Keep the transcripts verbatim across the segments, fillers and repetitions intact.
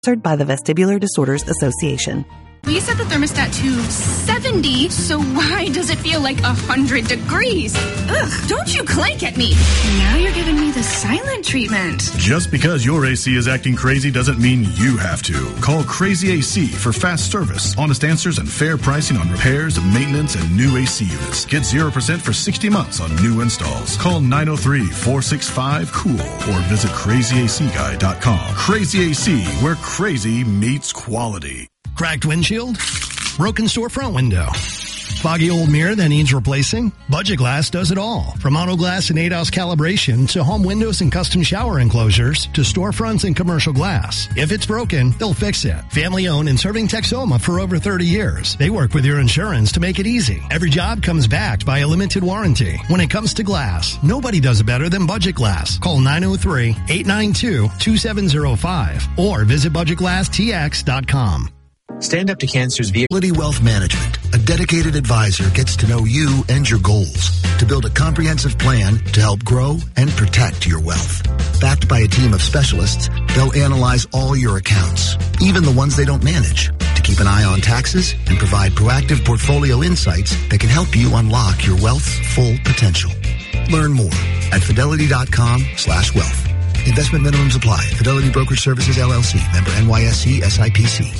Sponsored by the Vestibular Disorders Association. We set the thermostat to seventy, so why does it feel like one hundred degrees? Ugh, don't you clank at me. Now you're giving me the silent treatment. Just because your A C is acting crazy doesn't mean you have to. Call Crazy A C for fast service, honest answers, and fair pricing on repairs, maintenance, and new A C units. Get zero percent for sixty months on new installs. Call nine oh three, four six five, cool or visit crazy a c guy dot com. Crazy A C, where crazy meets quality. Cracked windshield? Broken storefront window? Foggy old mirror that needs replacing? Budget Glass does it all. From auto glass and A D O S calibration to home windows and custom shower enclosures to storefronts and commercial glass. If it's broken, they'll fix it. Family owned and serving Texoma for over thirty years. They work with your insurance to make it easy. Every job comes backed by a limited warranty. When it comes to glass, nobody does it better than Budget Glass. Call nine oh three, eight nine two, two seven oh five or visit budget glass t x dot com. Stand Up to Cancer's Fidelity Wealth Management, a dedicated advisor, gets to know you and your goals to build a comprehensive plan to help grow and protect your wealth. Backed by a team of specialists, they'll analyze all your accounts, even the ones they don't manage, to keep an eye on taxes and provide proactive portfolio insights that can help you unlock your wealth's full potential. Learn more at fidelity.com slash wealth. Investment minimums apply. Fidelity Brokerage Services, L L C. Member N Y S E S I P C.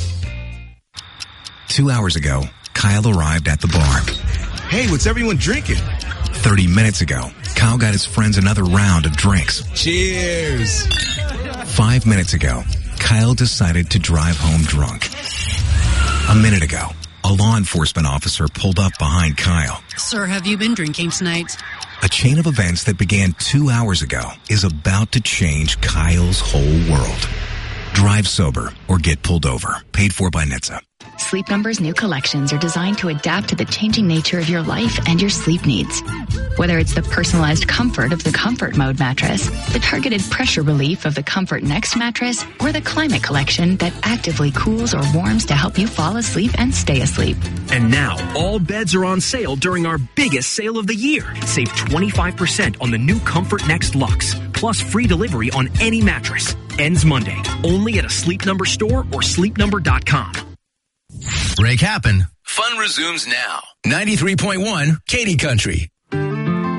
Two hours ago, Kyle arrived at the bar. Hey, what's everyone drinking? Thirty minutes ago, Kyle got his friends another round of drinks. Cheers. Five minutes ago, Kyle decided to drive home drunk. A minute ago, a law enforcement officer pulled up behind Kyle. Sir, have you been drinking tonight? A chain of events that began two hours ago is about to change Kyle's whole world. Drive sober or get pulled over. Paid for by N H T S A. Sleep Number's new collections are designed to adapt to the changing nature of your life and your sleep needs. Whether it's the personalized comfort of the Comfort Mode mattress, the targeted pressure relief of the Comfort Next mattress, or the Climate Collection that actively cools or warms to help you fall asleep and stay asleep. And now, all beds are on sale during our biggest sale of the year. Save twenty-five percent on the new Comfort Next Luxe, plus free delivery on any mattress. Ends Monday, only at a Sleep Number store or sleep number dot com. Break happen. Fun resumes now. ninety-three point one Katy Country.